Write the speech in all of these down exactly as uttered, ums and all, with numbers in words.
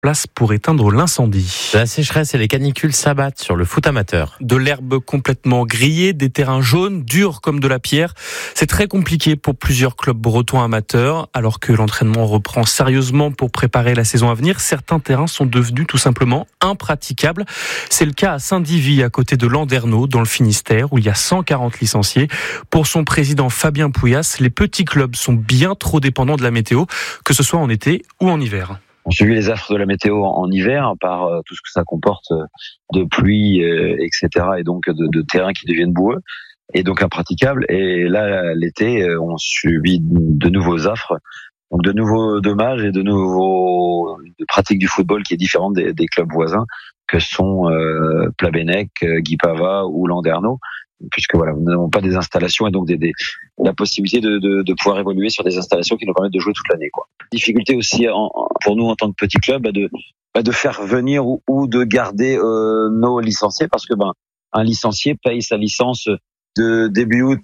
place pour éteindre l'incendie. La sécheresse et les canicules s'abattent sur le foot amateur. De l'herbe complètement grillée, des terrains jaunes, durs comme de la pierre. C'est très compliqué pour plusieurs clubs bretons amateurs. Alors que l'entraînement reprend sérieusement pour préparer la saison à venir, certains terrains sont devenus tout simplement impraticables. C'est le cas à Saint-Divy, à côté de Landerneau, dans le Finistère, où il y a cent quarante licenciés. Pour son président Fabien Pouillas, les petits clubs sont bien trop dépendants de la météo, que ce soit en été ou en hiver. On subit les affres de la météo en hiver par euh, tout ce que ça comporte de pluie, euh, et cetera. Et donc de, de terrains qui deviennent boueux et donc impraticables. Et là, l'été, on subit de nouveaux affres, donc de nouveaux dommages et de nouveaux de pratiques du football qui est différente des, des clubs voisins que sont euh, Plabennec, Guy Pava ou Landerneau, puisque voilà, nous n'avons pas des installations et donc des, des, la possibilité de, de, de pouvoir évoluer sur des installations qui nous permettent de jouer toute l'année, quoi. Difficulté aussi en, pour nous en tant que petit club de, de faire venir ou, ou de garder euh, nos licenciés, parce que ben un licencié paye sa licence de début août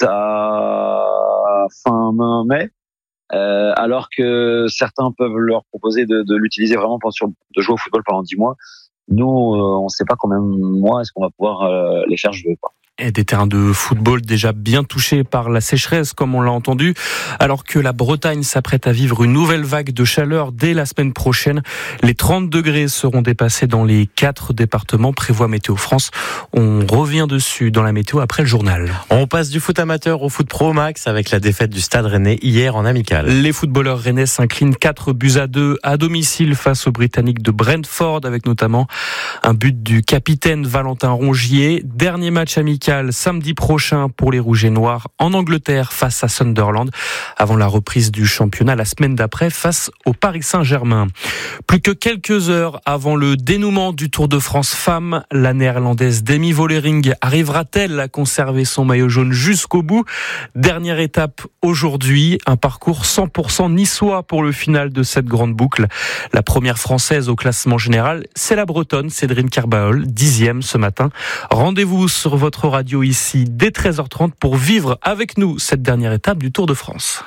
à fin mai, euh, alors que certains peuvent leur proposer de, de l'utiliser vraiment pour, sur, de jouer au football pendant dix mois. Nous, euh, on ne sait pas combien de mois est-ce qu'on va pouvoir euh, les faire jouer, quoi. Et des terrains de football déjà bien touchés par la sécheresse, comme on l'a entendu, alors que la Bretagne s'apprête à vivre une nouvelle vague de chaleur dès la semaine prochaine. Les trente degrés seront dépassés dans les quatre départements, prévoit Météo France. On revient dessus dans la météo après le journal. On passe du foot amateur au foot pro, Max, avec la défaite du Stade Rennais hier en amical. Les footballeurs rennais s'inclinent quatre buts à deux à domicile face aux Britanniques de Brentford, avec notamment un but du capitaine Valentin Rongier. Dernier match amical samedi prochain pour les Rouges et Noirs en Angleterre face à Sunderland, avant la reprise du championnat la semaine d'après face au Paris Saint-Germain. Plus que quelques heures avant le dénouement du Tour de France Femmes, la néerlandaise Demi Vollering arrivera-t-elle à conserver son maillot jaune jusqu'au bout? Dernière étape aujourd'hui, un parcours cent pour cent niçois pour le final de cette grande boucle. La première française au classement général, c'est la Bretonne Cédrine Kerbaol, dixième ce matin. Rendez-vous sur votre radio ici dès treize heures trente pour vivre avec nous cette dernière étape du Tour de France.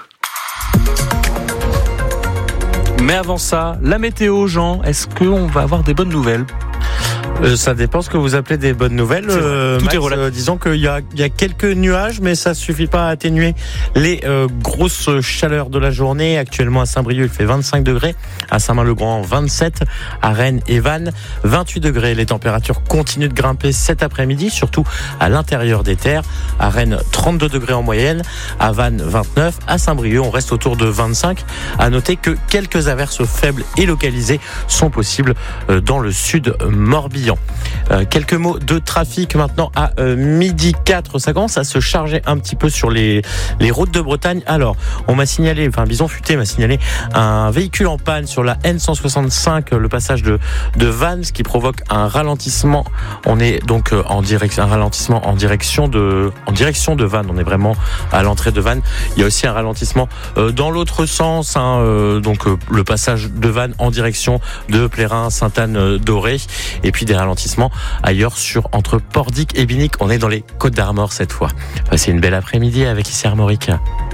Mais avant ça, la météo, Jean, est-ce qu'on va avoir des bonnes nouvelles ? Euh, ça dépend ce que vous appelez des bonnes nouvelles. Euh, Tout Max, est relatif. Euh, disons qu'il y a, il y a quelques nuages, mais ça suffit pas à atténuer les euh, grosses chaleurs de la journée. Actuellement à Saint-Brieuc, il fait vingt-cinq degrés, à Saint-Main-le-Grand vangt-sept, à Rennes et Vannes vingt-huit degrés. Les températures continuent de grimper cet après-midi, surtout à l'intérieur des terres. À Rennes, trente-deux degrés en moyenne, à Vannes vingt-neuf, à Saint-Brieuc, on reste autour de vingt-cinq. À noter que quelques averses faibles et localisées sont possibles dans le sud Morbihan. Euh, quelques mots de trafic maintenant à euh, midi quatre. Ça commence à se charger un petit peu sur les, les routes de Bretagne. Alors, on m'a signalé, enfin Bison Futé m'a signalé un véhicule en panne sur la N cent soixante-cinq, le passage de, de Vannes, ce qui provoque un ralentissement. On est donc euh, en direction, un ralentissement en direction de, en direction de Vannes. On est vraiment à l'entrée de Vannes. Il y a aussi un ralentissement euh, dans l'autre sens, hein, euh, donc euh, le passage de Vannes en direction de Plérin, Sainte-Anne-d'Auray, et puis des ralentissements ailleurs sur entre Pordic et Binic. On est dans les Côtes d'Armor cette fois. Passez une belle après-midi avec ici Armorique.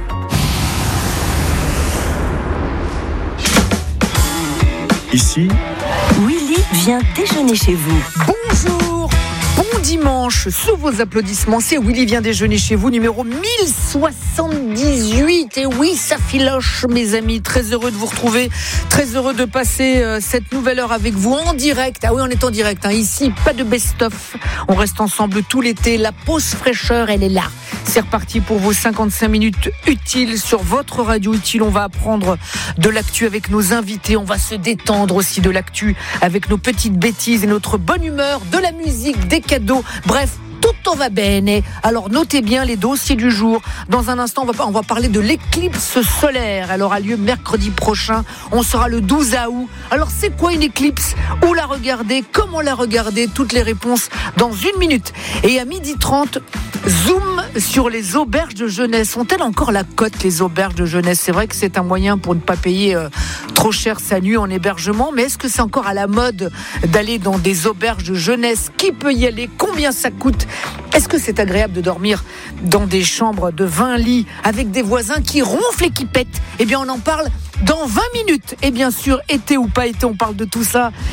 Ici, Willy vient déjeuner chez vous. Bonjour, bon dimanche, sous vos applaudissements, c'est Willy vient déjeuner chez vous, numéro mille soixante-dix-huit. Et oui, ça filoche, mes amis, très heureux de vous retrouver, très heureux de passer euh, cette nouvelle heure avec vous en direct. Ah oui, on est en direct, hein. Ici, pas de best-of, on reste ensemble tout l'été, la pause fraîcheur, elle est là. C'est reparti pour vos cinquante-cinq minutes utiles sur votre radio utile. On va apprendre de l'actu avec nos invités. On va se détendre aussi de l'actu avec nos petites bêtises et notre bonne humeur, de la musique, des cadeaux. Bref, tutto va bene. Alors notez bien les dossiers du jour. Dans un instant, on va, on va parler de l'éclipse solaire. Elle aura lieu mercredi prochain. On sera le douze août. Alors c'est quoi une éclipse? Où la regarder? Comment la regarder? Toutes les réponses dans une minute. Et à midi trente, zoom sur les auberges de jeunesse. Ont-elles encore la cote, les auberges de jeunesse? C'est vrai que c'est un moyen pour ne pas payer euh, trop cher sa nuit en hébergement, mais est-ce que c'est encore à la mode d'aller dans des auberges de jeunesse? Qui peut y aller? Combien ça coûte? Est-ce que c'est agréable de dormir dans des chambres de vingt lits avec des voisins qui ronflent et qui pètent? Eh bien, on en parle dans vingt minutes. Et bien sûr, été ou pas été, on parle de tout ça.